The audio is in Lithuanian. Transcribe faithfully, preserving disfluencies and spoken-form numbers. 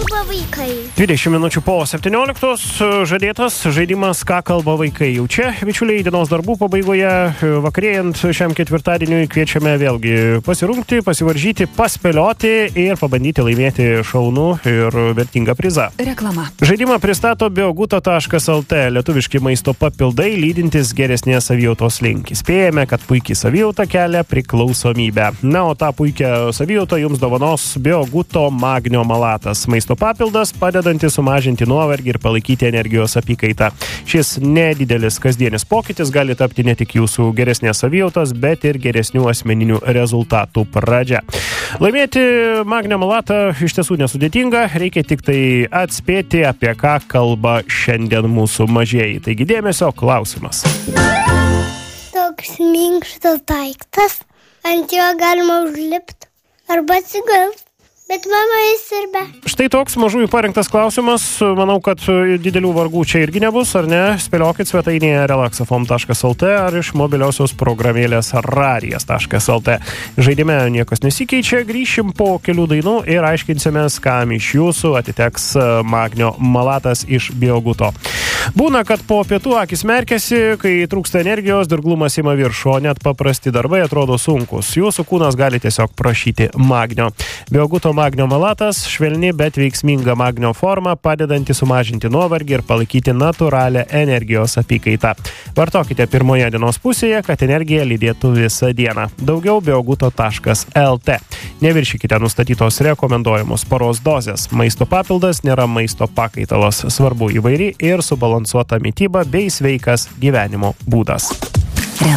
kalba vaikai? dvidešimt minučių po septynioliktos žadėtas žaidimas Ką kalba vaikai. Jau čia, bičiuliai, dienos darbų pabaigoje, vakarėjant šiam ketvirtadieniui kviečiame vėlgi pasirungti, pasivaržyti, paspėlioti ir pabandyti laimėti šaunų ir vertingą prizą. Reklama. Žaidimą pristato bioguto taškas lt, lietuviški maisto papildai lydintis geresnės savijautos link. Spėjame, kad puikiai savijauta kelia priklausomybę. Na, o tą puikią savijautą jums dovanos bioguto magnio malatas. Maisto papildas, padedantis sumažinti nuovargį ir palaikyti energijos apykaitą. Šis nedidelis kasdienis pokytis gali tapti ne tik jūsų geresnės savijautos, bet ir geresnių asmeninių rezultatų pradžia. Laimėti magnio malatą iš tiesų nesudėtinga, reikia tik tai atspėti, apie ką kalba šiandien mūsų mažieji. Taigi dėmesio, klausimas. Toks minkštas daiktas, ant jo galima užlipti arba atsigulti. Bet mama įsirbė. Štai toks mažųjų parengtas klausimas. Manau, kad didelių vargų čia irgi nebus, ar ne? Spėliokit svetainėje relaxafon taškas lt ar iš mobiliosios programėlės radijas taškas lt. Žaidime niekas nesikeičia, grįšim po kelių dainų ir aiškinsimės, kam iš jūsų atiteks magnio malatas iš bioguto. Būna, kad po pietų akis merkiasi, kai trūksta energijos, dirglumas ima viršų, o net paprasti darbai atrodo sunkus. Jūsų kūnas gali tiesiog prašyti magnio. Bioguto magnio malatas – švelni, bet veiksminga magnio forma, padedanti sumažinti nuovargį ir palaikyti natūralią energijos apykaitą. Vartokite pirmoje dienos pusėje, kad energija lydėtų visą dieną. Daugiau bioguto taškas lt. Neviršykite nustatytos rekomenduojamos paros dozės. Maisto papildas nėra maisto pakaitalas. Svarbu įvairi ir subalansuota mityba bei sveikas gyvenimo būdas.